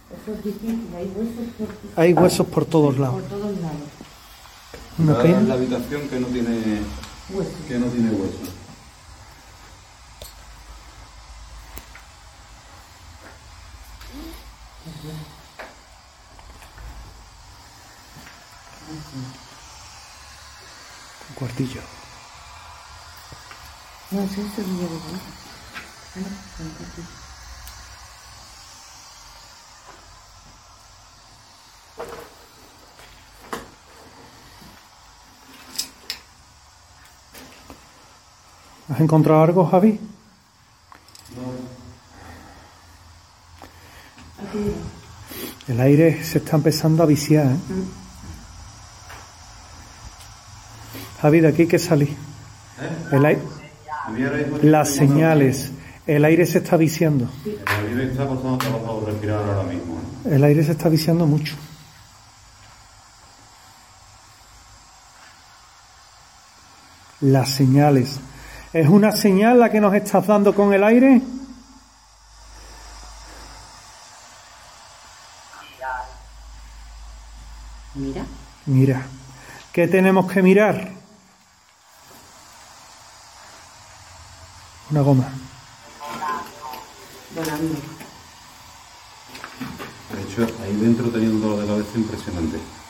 Eso es difícil, hay huesos por todos lados. Por todos lados. Una Ahora es la habitación que no tiene hueso. Un cuartillo. No, eso es el de verdad. Un cuartillo. ¿Has encontrado algo, Javi? Aquí. El aire se está empezando a viciar, ¿eh? Javi, ¿de aquí hay que salir? Las señales. El aire se está viciando. El aire está costando trabajo respirar ahora mismo. El aire se está viciando mucho. Las señales. ¿Es una señal la que nos estás dando con el aire? Mira. Mira. ¿Qué tenemos que mirar? Una goma. Volando. De hecho, ahí dentro tenía un dolor de cabeza impresionante.